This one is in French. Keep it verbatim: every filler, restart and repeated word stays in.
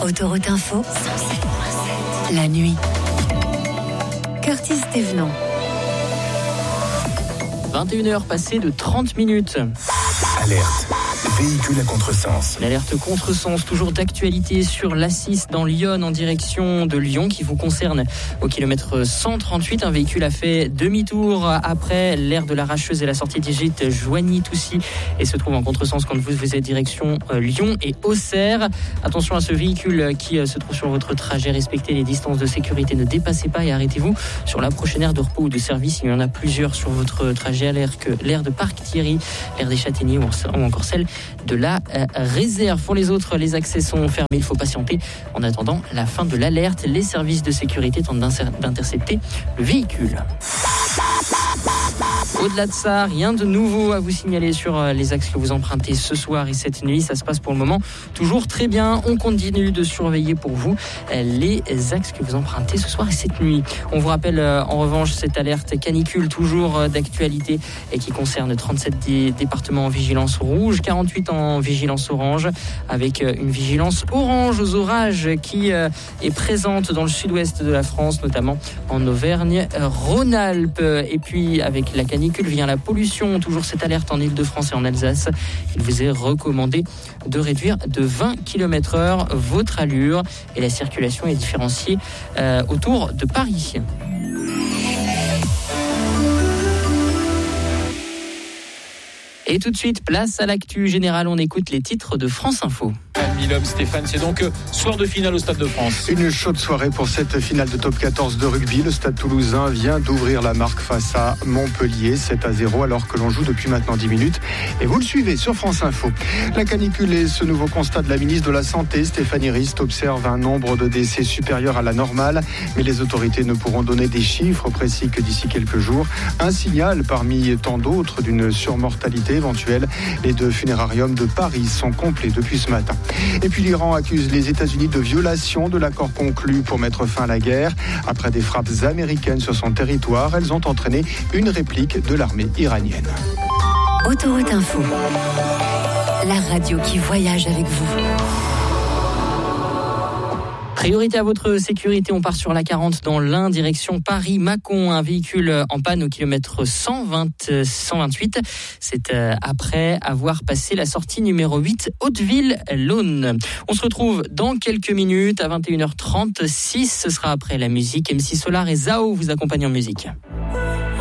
Autoroute Info, la nuit. Curtis Thévenant. vingt et une heures passées de trente minutes. Alerte. Véhicule à contresens. L'alerte contresens, toujours d'actualité sur l'A six dans Lyon en direction de Lyon qui vous concerne au kilomètre cent trente-huit. Un véhicule a fait demi-tour après l'aire de l'Arracheuse et la sortie des gîtes Joigny-Toussy et se trouve en contresens quand vous faisiez direction Lyon et Auxerre. Attention à ce véhicule qui se trouve sur votre trajet. Respectez les distances de sécurité, ne dépassez pas et arrêtez-vous sur la prochaine aire de repos ou de service. Il y en a plusieurs sur votre trajet à l'air que l'aire de Parc Thierry, l'aire des Châtaigniers ou encore celle de la euh, réserve. Pour les autres, les accès sont fermés, il faut patienter. En attendant la fin de l'alerte, les services de sécurité tentent d'intercepter le véhicule. Au-delà de ça, rien de nouveau à vous signaler sur les axes que vous empruntez ce soir et cette nuit. Ça se passe pour le moment toujours très bien. On continue de surveiller pour vous les axes que vous empruntez ce soir et cette nuit. On vous rappelle en revanche cette alerte canicule toujours d'actualité et qui concerne trente-sept dé- départements en vigilance rouge, quarante-huit en vigilance orange, avec une vigilance orange aux orages qui est présente dans le sud-ouest de la France, notamment en Auvergne-Rhône-Alpes. Et puis avec la canicule vient la pollution, toujours cette alerte en Île-de-France et en Alsace. Il vous est recommandé de réduire de vingt kilomètres heure votre allure et la circulation est différenciée euh, autour de Paris. Et tout de suite, place à l'actu générale. On écoute les titres de France Info. Milhomme, Stéphane, c'est donc soir de finale au Stade de France. Une chaude soirée pour cette finale de top quatorze de rugby. Le Stade toulousain vient d'ouvrir la marque face à Montpellier, sept à zéro, alors que l'on joue depuis maintenant dix minutes. Et vous le suivez sur France Info. La canicule et ce nouveau constat de la ministre de la Santé, Stéphanie Rist, observe un nombre de décès supérieur à la normale. Mais les autorités ne pourront donner des chiffres précis que d'ici quelques jours. Un signal parmi tant d'autres d'une surmortalité éventuelle. Les deux funérariums de Paris sont complets depuis ce matin. Et puis l'Iran accuse les États-Unis de violation de l'accord conclu pour mettre fin à la guerre. Après des frappes américaines sur son territoire, elles ont entraîné une réplique de l'armée iranienne. Autoroute Info, la radio qui voyage avec vous. Priorité à votre sécurité, on part sur la quarante dans l'Ain, direction Paris-Mâcon. Un véhicule en panne au kilomètre cent vingt, cent vingt-huit. C'est après avoir passé la sortie numéro huit, Hauteville-Laune. On se retrouve dans quelques minutes à vingt et une heures trente-six. Ce sera après la musique. M C Solar et Zao vous accompagnent en musique.